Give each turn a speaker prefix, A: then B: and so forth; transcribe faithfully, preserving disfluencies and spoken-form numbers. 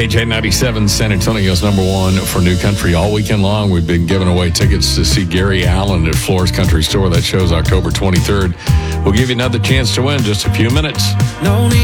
A: K J ninety-seven, San Antonio's number one for new country. All weekend long, we've been giving away tickets to see Gary Allan at Flores Country Store. That show's October twenty-third. We'll give you another chance to win in just a few minutes.
B: No need